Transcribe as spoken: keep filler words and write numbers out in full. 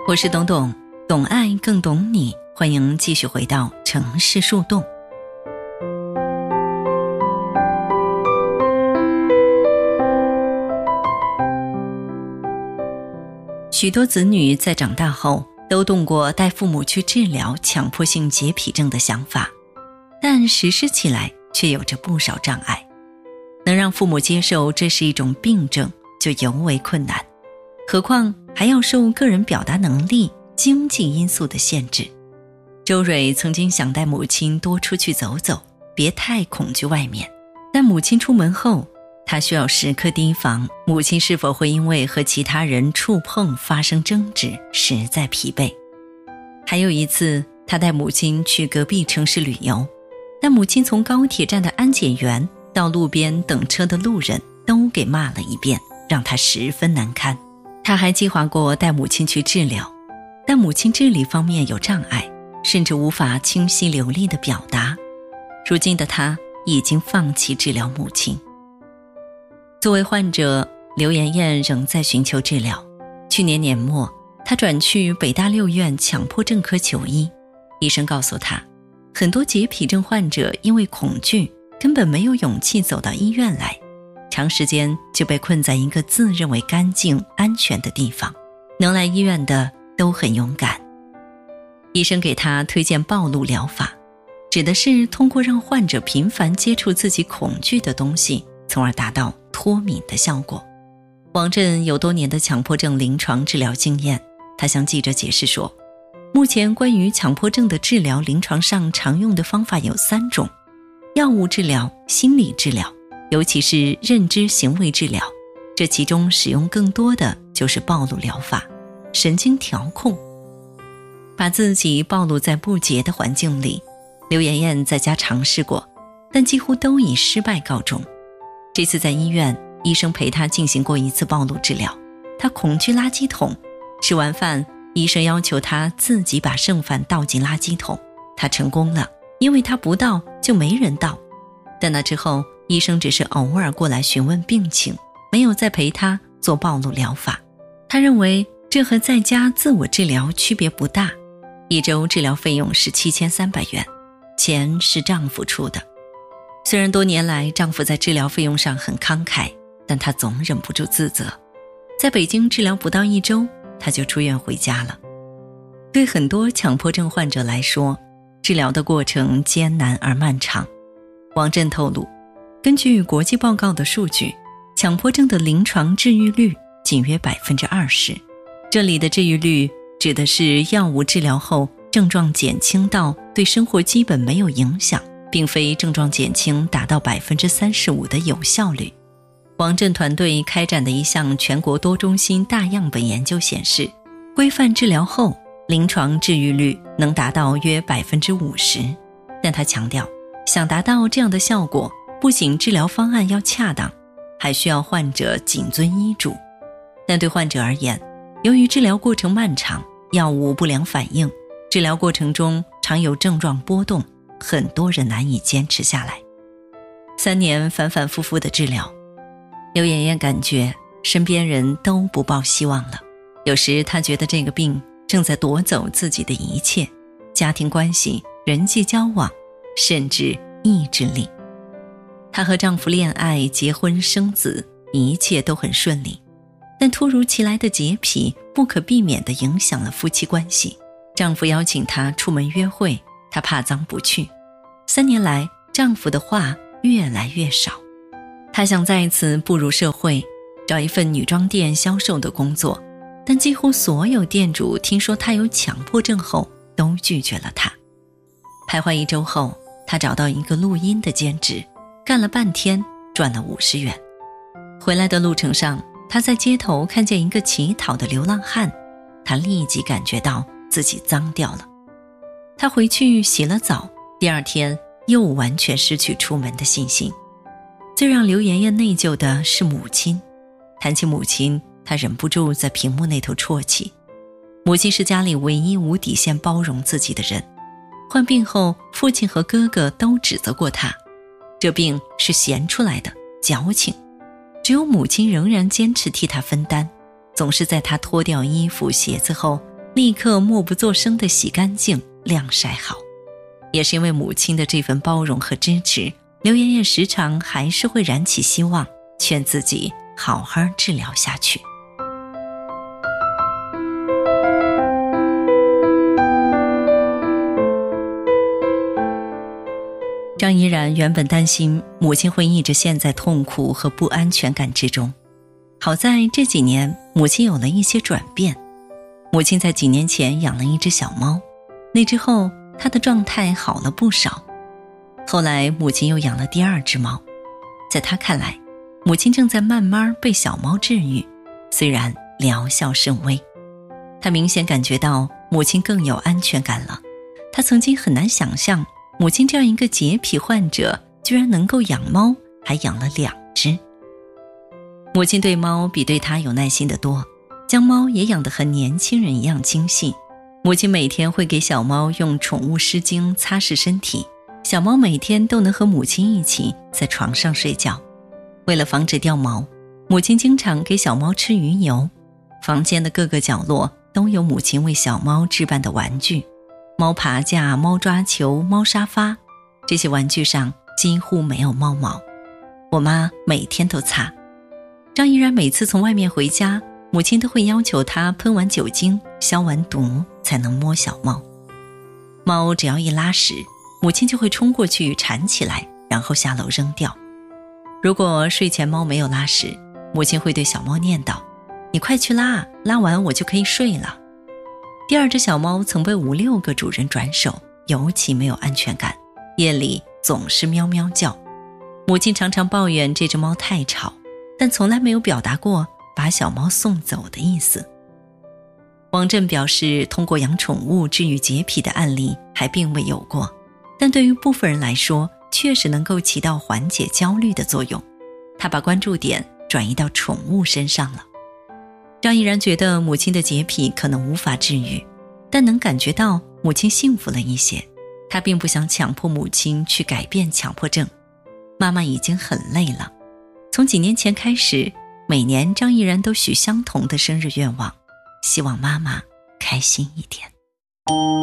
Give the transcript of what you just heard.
我是董董，懂爱更懂你，欢迎继续回到城市树洞。许多子女在长大后都动过带父母去治疗强迫性洁癖症的想法，但实施起来却有着不少障碍。能让父母接受这是一种病症就尤为困难，何况还要受个人表达能力、经济因素的限制。周蕊曾经想带母亲多出去走走，别太恐惧外面，但母亲出门后，他需要时刻提防母亲是否会因为和其他人触碰发生争执，实在疲惫。还有一次，他带母亲去隔壁城市旅游，但母亲从高铁站的安检员到路边等车的路人都给骂了一遍，让他十分难堪。他还计划过带母亲去治疗，但母亲智力方面有障碍，甚至无法清晰流利地表达。如今的他已经放弃治疗母亲。作为患者，刘妍妍仍在寻求治疗。去年年末，她转去北大六院强迫症科求医，医生告诉她，很多洁癖症患者因为恐惧，根本没有勇气走到医院来，长时间就被困在一个自认为干净、安全的地方，能来医院的都很勇敢。医生给她推荐暴露疗法，指的是通过让患者频繁接触自己恐惧的东西，从而达到脱敏的效果。王震有多年的强迫症临床治疗经验，他向记者解释说，目前关于强迫症的治疗临床上常用的方法有三种：药物治疗、心理治疗，尤其是认知行为治疗，这其中使用更多的就是暴露疗法，神经调控。把自己暴露在不洁的环境里，刘妍妍在家尝试过，但几乎都以失败告终。这次在医院，医生陪她进行过一次暴露治疗，她恐惧垃圾桶，吃完饭，医生要求她自己把剩饭倒进垃圾桶，她成功了，因为她不倒就没人倒。但那之后，医生只是偶尔过来询问病情，没有再陪她做暴露疗法。她认为这和在家自我治疗区别不大，一周治疗费用是七千三百元，钱是丈夫出的。虽然多年来丈夫在治疗费用上很慷慨，但她总忍不住自责。在北京治疗不到一周，她就出院回家了。对很多强迫症患者来说，治疗的过程艰难而漫长。王震透露，根据国际报告的数据，强迫症的临床治愈率仅约 百分之二十。 这里的治愈率指的是药物治疗后症状减轻到对生活基本没有影响，并非症状减轻达到 百分之三十五 的有效率。王震团队开展的一项全国多中心大样本研究显示，规范治疗后临床治愈率能达到约 百分之五十。 但他强调，想达到这样的效果，不仅治疗方案要恰当，还需要患者谨遵医嘱。但对患者而言，由于治疗过程漫长，药物不良反应，治疗过程中常有症状波动，很多人难以坚持下来。三年反反复复的治疗，刘妍妍感觉身边人都不抱希望了。有时她觉得这个病正在夺走自己的一切，家庭关系、人际交往，甚至意志力。她和丈夫恋爱、结婚、生子，一切都很顺利，但突如其来的洁癖不可避免地影响了夫妻关系。丈夫邀请她出门约会，她怕脏不去。三年来，丈夫的话越来越少。她想再次步入社会，找一份女装店销售的工作，但几乎所有店主听说她有强迫症后都拒绝了她。徘徊一周后，她找到一个录音的兼职，干了半天，赚了五十元。回来的路程上，她在街头看见一个乞讨的流浪汉，她立即感觉到自己脏掉了。她回去洗了澡，第二天又完全失去出门的信心。最让刘妍妍内疚的是母亲。谈起母亲，她忍不住在屏幕那头啜泣。母亲是家里唯一无底线包容自己的人。患病后，父亲和哥哥都指责过她，这病是闲出来的，矫情。只有母亲仍然坚持替她分担，总是在她脱掉衣服鞋子后， 立刻默不作声地洗干净晾晒好。也是因为母亲的这份包容和支持，刘爷爷时常还是会燃起希望，劝自己好好治疗下去。张依然原本担心母亲会一直陷在痛苦和不安全感之中，好在这几年母亲有了一些转变。母亲在几年前养了一只小猫，那之后她的状态好了不少。后来母亲又养了第二只猫，在她看来，母亲正在慢慢被小猫治愈，虽然疗效甚微。她明显感觉到母亲更有安全感了。她曾经很难想象母亲这样一个洁癖患者居然能够养猫，还养了两只。母亲对猫比对她有耐心得多，将猫也养得和年轻人一样精细。母亲每天会给小猫用宠物湿巾擦拭身体，小猫每天都能和母亲一起在床上睡觉。为了防止掉毛，母亲经常给小猫吃鱼油。房间的各个角落都有母亲为小猫置办的玩具，猫爬架、猫抓球、猫沙发，这些玩具上几乎没有猫毛。我妈每天都擦。张依然每次从外面回家，母亲都会要求她喷完酒精、消完毒才能摸小猫。猫只要一拉屎，母亲就会冲过去铲起来，然后下楼扔掉。如果睡前猫没有拉屎，母亲会对小猫念叨：你快去拉，拉完我就可以睡了。第二只小猫曾被五六个主人转手，尤其没有安全感，夜里总是喵喵叫。母亲常常抱怨这只猫太吵，但从来没有表达过把小猫送走的意思。王震表示，通过养宠物治愈洁癖的案例还并未有过，但对于部分人来说，确实能够起到缓解焦虑的作用。他把关注点转移到宠物身上了。张依然觉得母亲的洁癖可能无法治愈，但能感觉到母亲幸福了一些。他并不想强迫母亲去改变强迫症，妈妈已经很累了。从几年前开始，每年张依然都许相同的生日愿望，希望妈妈开心一点。